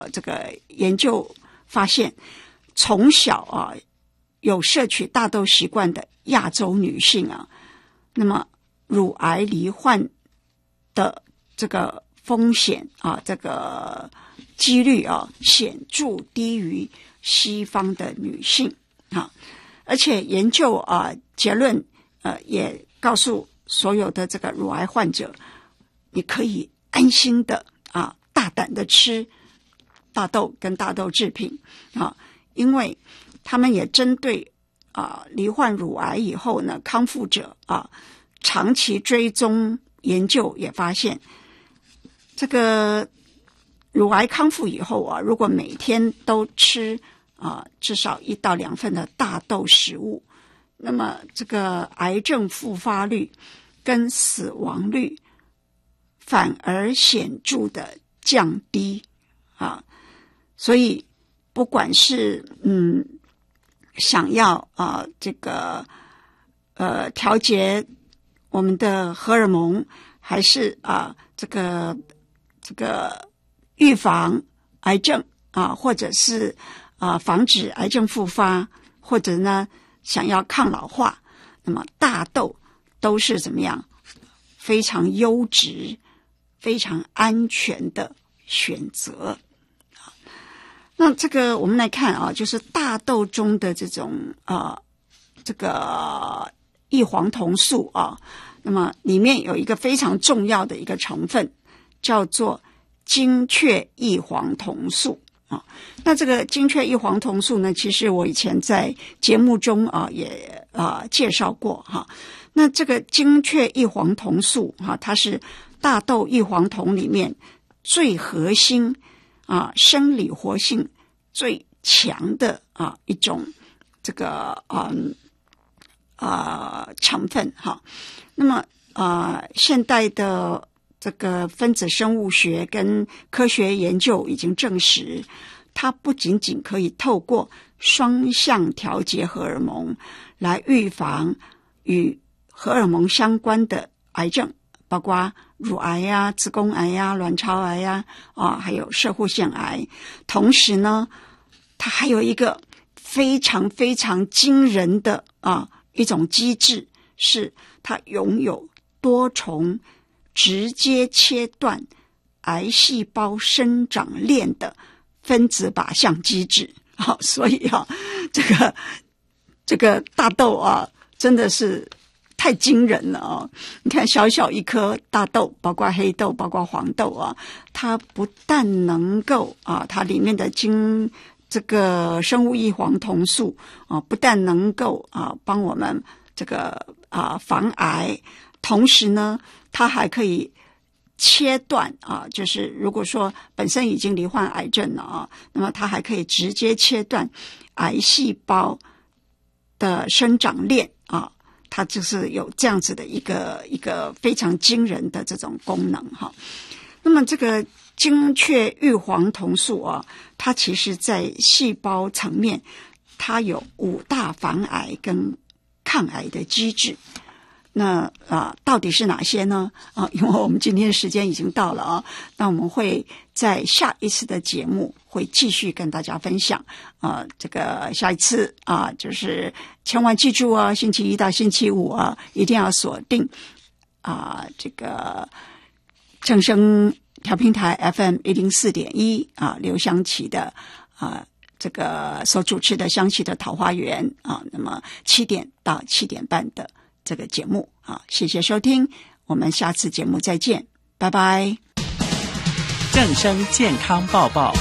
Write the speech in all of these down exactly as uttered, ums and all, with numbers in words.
这个研究发现，从小啊有摄取大豆习惯的亚洲女性啊，那么乳癌罹患的这个风险啊，这个几率啊，显著低于西方的女性啊。而且研究啊结论呃也告诉所有的这个乳癌患者，你可以安心的啊大胆的吃大豆跟大豆制品啊，因为他们也针对啊罹患乳癌以后呢康复者啊长期追踪研究也发现，这个乳癌康复以后啊，如果每天都吃啊至少一到两份的大豆食物，那么这个癌症复发率跟死亡率反而显著的降低啊。所以不管是嗯想要啊这个呃调节我们的荷尔蒙，还是啊这个这个预防癌症啊，或者是啊防止癌症复发，或者呢想要抗老化，那么大豆都是怎么样非常优质非常安全的选择。那这个我们来看啊，就是大豆中的这种啊这个异黄酮素啊，那么里面有一个非常重要的一个成分叫做精确异黄酮素啊。那这个精确异黄酮素呢，其实我以前在节目中啊也啊介绍过哈。那这个精确异黄酮素哈，它是大豆异黄酮里面最核心啊生理活性最强的啊一种这个嗯啊、呃、成分哈。那么啊、呃、现代的这个分子生物学跟科学研究已经证实，它不仅仅可以透过双向调节荷尔蒙来预防与荷尔蒙相关的癌症，包括乳癌呀、啊、子宫癌呀、啊、卵巢癌呀、啊，啊，还有攝護腺癌。同时呢，它还有一个非常非常惊人的啊一种机制，是它拥有多重直接切断癌细胞生长链的分子靶向机制。好，所以啊，这个这个大豆啊，真的是太惊人了啊！你看，小小一颗大豆，包括黑豆，包括黄豆啊，它不但能够啊，它里面的精这个生物异黄酮素啊，不但能够啊帮我们这个啊防癌，同时呢，它还可以切断啊，就是如果说本身已经罹患癌症了啊，那么它还可以直接切断癌细胞的生长链啊。它就是有这样子的一个一个非常惊人的这种功能哈。那么这个精确异黄酮素啊，它其实在细胞层面，它有五大防癌跟抗癌的机制。那啊，到底是哪些呢？啊，因为我们今天时间已经到了啊，那我们会在下一次的节目会继续跟大家分享啊。这个下一次啊，就是千万记住啊，星期一到星期五啊，一定要锁定啊，这个正声调频台 F M 一零四点一啊，刘湘琪的啊这个所主持的湘琪的桃花源啊，那么七点到七点半的这个节目啊，谢谢收听，我们下次节目再见，拜拜。 正声健康报报。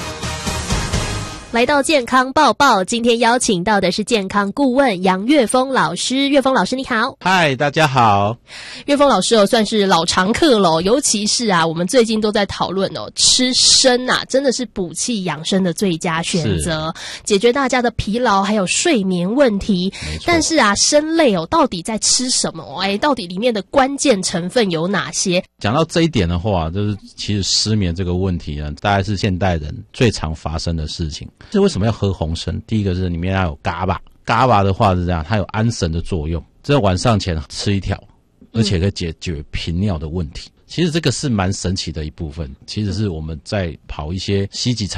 来到健康报报，今天邀请到的是健康顾问杨岳峰老师。岳峰老师你好。 嗨，大家好。 岳峰老师哦，算是老常客了，尤其是啊，我们最近都在讨论哦，吃参啊，真的是补气养生的最佳选择，解决大家的疲劳还有睡眠问题。但是啊，参类哦，到底在吃什么？哎，到底里面的关键成分有哪些？ 讲到这一点的话，就是其实失眠这个问题呢，大概是现代人最常发生的事情。是为什么要喝红参？第一个是里面要有嘎巴，嘎巴的话是这样，它有安神的作用，这晚上前吃一条，而且可以解决频尿的问题。 其实这个是蛮神奇的一部分，其实是我们在跑一些西级